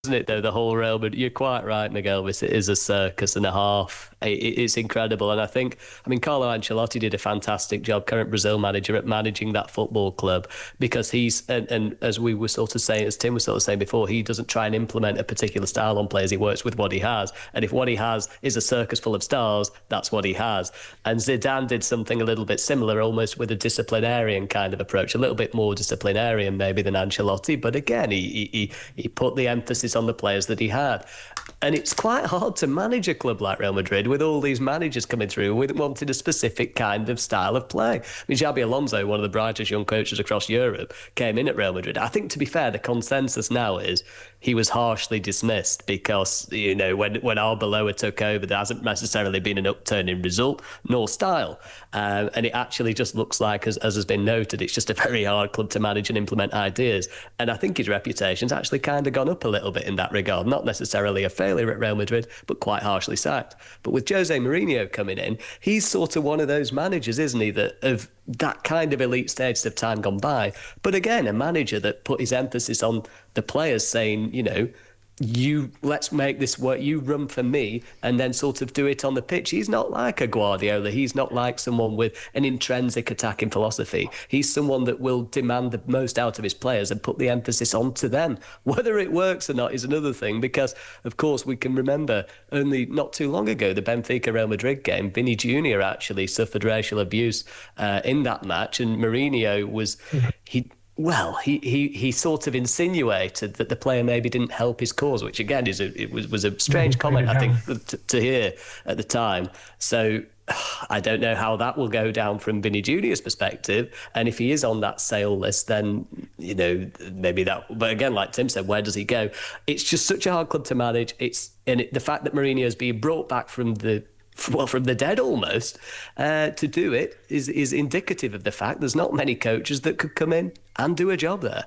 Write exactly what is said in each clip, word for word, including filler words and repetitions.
isn't it, though, the whole realm? And you're quite right, Miguel. This it is a circus and a half. It, it's incredible. And I think, I mean, Carlo Ancelotti did a fantastic job, current Brazil manager, at managing that football club because he's, and, and as we were sort of saying, as Tim was sort of saying before, he doesn't try and implement a particular style on players. He works with what he has. And if what he has is a circus full of stars, that's what he has. And Zidane did something a little bit similar, almost with a disciplinarian kind of approach, a little bit more disciplinarian maybe than Ancelotti. But again, he, he, he put the emphasis on the players that he had. And it's quite hard to manage a club like Real Madrid with all these managers coming through with wanting a specific kind of style of play. I mean, Xabi Alonso, one of the brightest young coaches across Europe, came in at Real Madrid. I think, to be fair, the consensus now is he was harshly dismissed because, you know, when, when Arbeloa took over, there hasn't necessarily been an upturn in result nor style. Um, and it actually just looks like, as, as has been noted, it's just a very hard club to manage and implement ideas. And I think his reputation's actually kind of gone up a little bit in that regard. Not necessarily a failure at Real Madrid, but quite harshly sacked. But with Jose Mourinho coming in, he's sort of one of those managers, isn't he, that of that kind of elite status of time gone by. But again, a manager that put his emphasis on the players, saying, you know, you let's make this work, you run for me, and then sort of do it on the pitch. He's not like a Guardiola. He's not like someone with an intrinsic attacking philosophy. He's someone that will demand the most out of his players and put the emphasis onto them. Whether it works or not is another thing, because of course we can remember only not too long ago the Benfica Real Madrid game, Vinny Junior actually suffered racial abuse uh, in that match, and Mourinho was he Well, he, he he sort of insinuated that the player maybe didn't help his cause, which again is a, it was was a strange comment, I think, to, to hear at the time. So I don't know how that will go down from Vinny Junior's perspective, and if he is on that sale list, then you know maybe that. But again, like Tim said, where does he go? It's just such a hard club to manage. It's and it, the fact that Mourinho is being brought back from the. well, from the dead almost, uh, to do it is is indicative of the fact there's not many coaches that could come in and do a job there.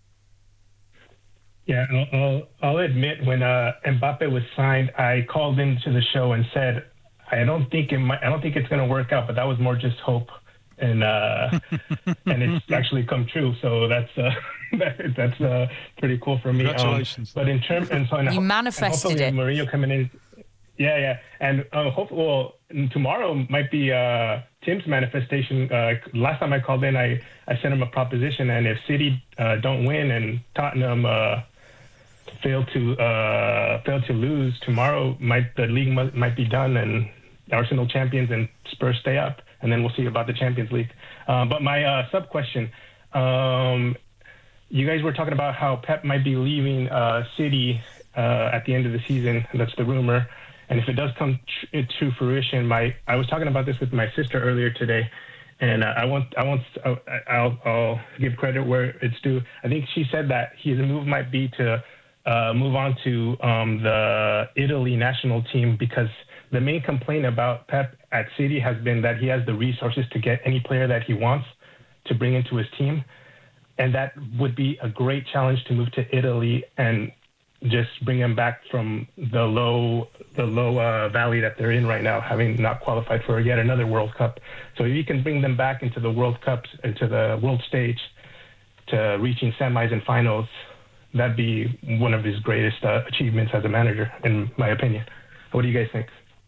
Yeah, I'll, I'll, I'll admit when uh, Mbappe was signed, I called into the show and said, I don't think it might, I don't think it's going to work out, but that was more just hope, and uh, and it's actually come true. So that's uh, that, that's uh, pretty cool for me. Congratulations! Um, but in terms, and so you manifested it. Mourinho coming in. Yeah, yeah. And uh, hope, well, tomorrow might be uh, Tim's manifestation. Uh, last time I called in, I, I sent him a proposition, and if City uh, don't win and Tottenham uh, fail to uh, fail to lose, tomorrow might the league might, might be done, and Arsenal champions and Spurs stay up, and then we'll see about the Champions League. Uh, but my uh, sub-question, um, you guys were talking about how Pep might be leaving uh, City uh, at the end of the season. That's the rumor. And if it does come tr- to fruition, my I was talking about this with my sister earlier today, and uh, I want I want I'll, I'll give credit where it's due. I think she said that his move might be to uh, move on to um, the Italy national team, because the main complaint about Pep at City has been that he has the resources to get any player that he wants to bring into his team, and that would be a great challenge to move to Italy and just bring them back from the low the low uh, valley that they're in right now, having not qualified for yet another World Cup. So if you can bring them back into the World Cups, into the world stage, to reaching semis and finals, that'd be one of his greatest uh, achievements as a manager, in my opinion. What do you guys think?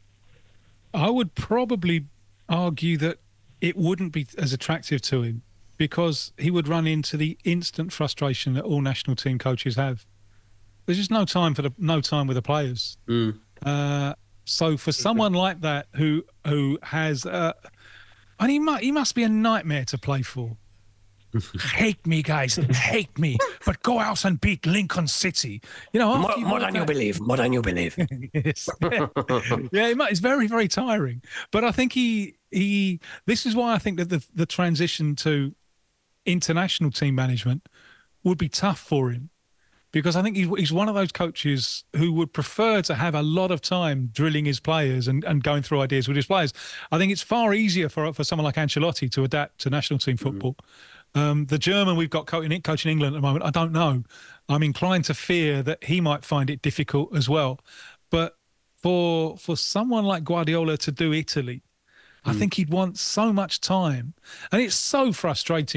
I would probably argue that it wouldn't be as attractive to him, because he would run into the instant frustration that all national team coaches have. There's just no time for the no time with the players. Mm. Uh, so for someone like that who who has, uh, and he must he must be a nightmare to play for. Hate me, guys, hate me, but go out and beat Lincoln City. You know, more, more than you believe, more than you believe. Yes. Yeah, yeah it might, it's very very tiring. But I think he he. This is why I think that the the transition to international team management would be tough for him. Because I think he's, he's one of those coaches who would prefer to have a lot of time drilling his players and, and going through ideas with his players. I think it's far easier for for someone like Ancelotti to adapt to national team football. Mm. Um, the German we've got coaching, coaching England at the moment, I don't know. I'm inclined to fear that he might find it difficult as well. But for for someone like Guardiola to do Italy, I think he'd want so much time. And it's so frustrating.